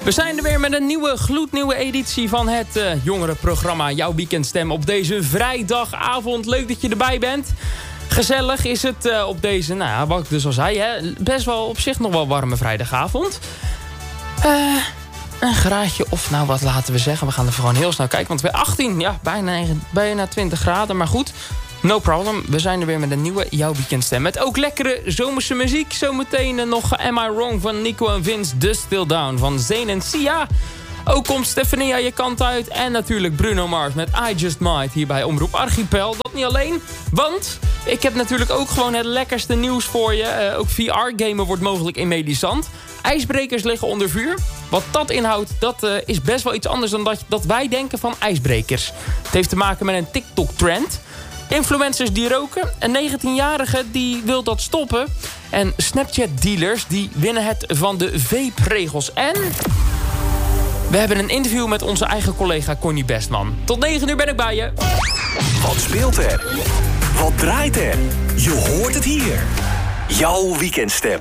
We zijn er weer met een gloednieuwe editie van het jongerenprogramma Jouw Weekendstem op deze vrijdagavond. Leuk dat je erbij bent. Gezellig is het op deze, wat ik dus al zei, best wel op zich nog wel warme vrijdagavond. Een graadje of wat laten we zeggen. We gaan er gewoon heel snel kijken, want weer 18, bijna 20 graden. Maar goed, no problem. We zijn er weer met een nieuwe Jouw Weekendstem. Met ook lekkere zomerse muziek. Zometeen nog Am I Wrong van Nico en Vince. Dust Still Down van Zayn en Sia. Ook komt Stefania je kant uit. En natuurlijk Bruno Mars met I Just Might hier bij Omroep Archipel. Dat niet alleen, want ik heb natuurlijk ook gewoon het lekkerste nieuws voor je. Ook VR-gamen wordt mogelijk in Medisant. IJsbrekers liggen onder vuur. Wat dat inhoudt, dat is best wel iets anders dan dat wij denken van ijsbrekers. Het heeft te maken met een TikTok-trend. Influencers die roken. Een 19-jarige die wil dat stoppen. En Snapchat-dealers die winnen het van de vape-regels. En we hebben een interview met onze eigen collega Connie Bestman. Tot 9 uur ben ik bij je. Wat speelt er? Wat draait er? Je hoort het hier. Jouw Weekendstem.